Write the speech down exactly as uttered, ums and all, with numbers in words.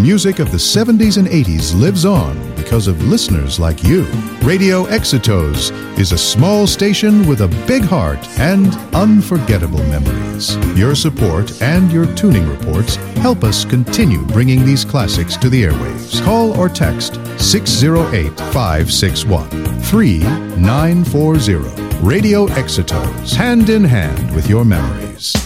music of the seventies and eighties lives on because of listeners like you. Radio Exitos is a small station with a big heart and unforgettable memories. Your support and your tuning reports help us continue bringing these classics to the airwaves. Call or text six oh eight, five six one, three nine four zero. Radio Exitos, hand in hand with your memories.